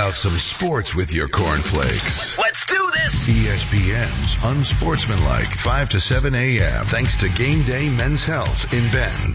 about some sports with your cornflakes? Let's do this! ESPN's Unsportsmanlike, 5 to 7 a.m. Thanks to Game Day Men's Health in Bend.